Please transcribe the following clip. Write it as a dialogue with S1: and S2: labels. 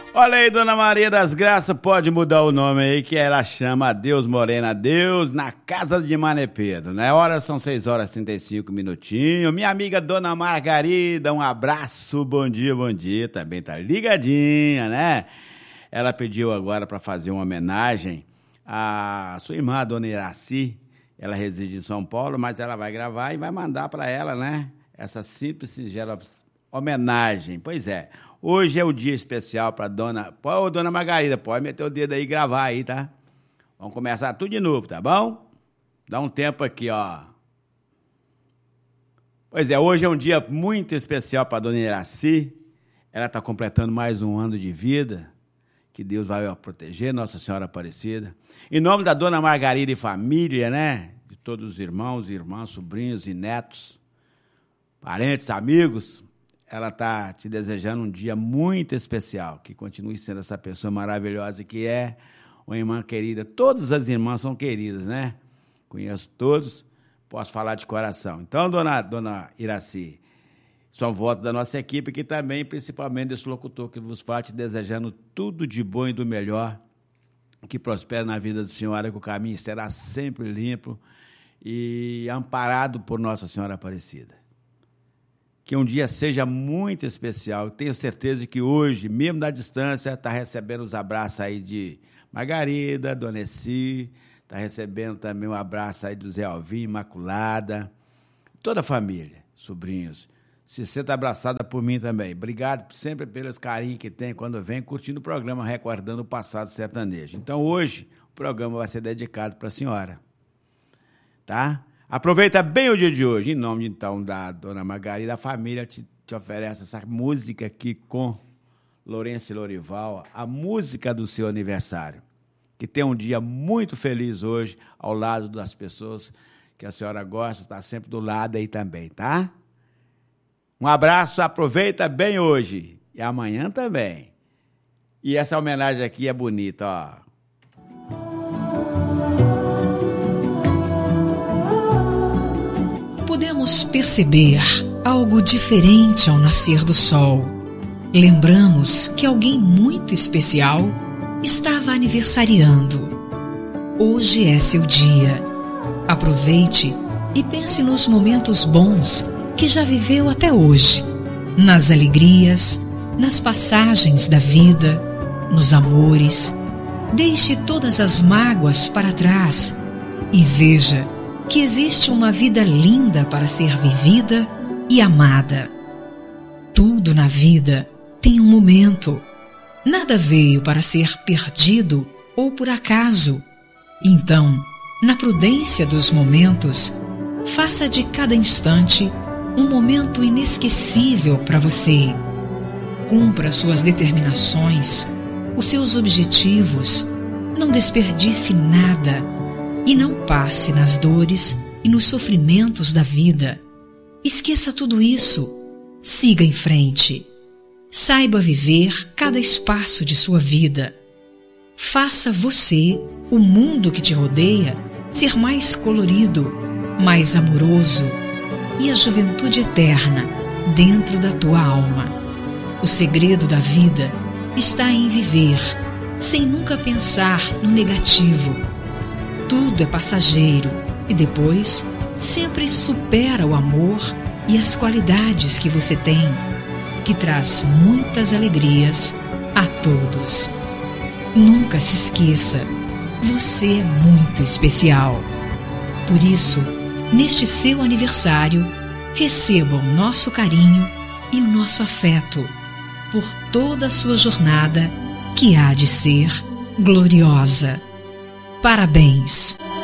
S1: Olha aí, Dona Maria das Graças, pode mudar o nome aí, que ela chama Deus Morena Deus, na casa de Mané Pedro, né? Horas são 6h35 minutinhos. Minha amiga Dona Margarida, um abraço, bom dia, também tá ligadinha, né? Ela pediu agora para fazer uma homenagem à sua irmã, Dona Iraci. Ela reside em São Paulo, mas ela vai gravar e vai mandar para ela, né? Essa simples, singela homenagem. Pois é. Hoje é o dia especial para Dona Margarida, pode meter o dedo aí e gravar aí, tá? Vamos começar tudo de novo, tá bom? Dá um tempo aqui, ó. Pois é, hoje é um dia muito especial para Dona Iraci. Ela está completando mais um ano de vida. Que Deus vai proteger, Nossa Senhora Aparecida. Em nome da Dona Margarida e família, né? De todos os irmãos, irmãs, sobrinhos e netos, parentes, amigos. Ela está te desejando um dia muito especial, que continue sendo essa pessoa maravilhosa que é uma irmã querida. Todas as irmãs são queridas, né? Conheço todos, posso falar de coração. Então, dona Iraci, são votos da nossa equipe, que também, principalmente desse locutor que vos fala, te desejando tudo de bom e do melhor, que prospere na vida da senhora, que o caminho será sempre limpo e amparado por Nossa Senhora Aparecida. Que um dia seja muito especial. Eu tenho certeza que hoje, mesmo da distância, está recebendo os abraços aí de Margarida, Dona Essi, está recebendo também um abraço aí do Zé Alvim, Imaculada, toda a família, sobrinhos. Se senta abraçada por mim também. Obrigado sempre pelos carinhos que tem quando vem curtindo o programa, recordando o passado sertanejo. Então hoje o programa vai ser dedicado para a senhora, tá? Aproveita bem o dia de hoje. Em nome, então, da Dona Margarida, a família te oferece essa música aqui com Lourenço e Lorival, a música do seu aniversário. Que tenha um dia muito feliz hoje, ao lado das pessoas que a senhora gosta, está sempre do lado aí também, tá? Um abraço, aproveita bem hoje. E amanhã também. E essa homenagem aqui é bonita, ó.
S2: Podemos perceber algo diferente ao nascer do sol. Lembramos que alguém muito especial estava aniversariando. Hoje é seu dia. Aproveite e pense nos momentos bons que já viveu até hoje, nas alegrias, nas passagens da vida, nos amores. Deixe todas as mágoas para trás e veja que existe uma vida linda para ser vivida e amada. Tudo na vida tem um momento. Nada veio para ser perdido ou por acaso. Então, na prudência dos momentos, faça de cada instante um momento inesquecível para você. Cumpra suas determinações, os seus objetivos. Não desperdice nada. E não passe nas dores e nos sofrimentos da vida. Esqueça tudo isso. Siga em frente. Saiba viver cada espaço de sua vida. Faça você, o mundo que te rodeia, ser mais colorido, mais amoroso e a juventude eterna dentro da tua alma. O segredo da vida está em viver, sem nunca pensar no negativo. Tudo é passageiro e depois sempre supera o amor e as qualidades que você tem, que traz muitas alegrias a todos. Nunca se esqueça, você é muito especial. Por isso, neste seu aniversário, receba o nosso carinho e o nosso afeto por toda a sua jornada que há de ser gloriosa. Parabéns!